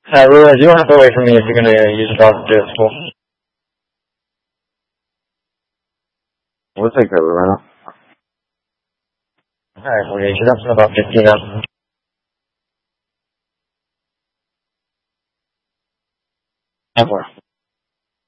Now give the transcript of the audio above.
Rula, do you want to step away from me if you're going to use a dog to do it at school? We'll take that right now. Alright, we'll get you up to about 15 up. Up where?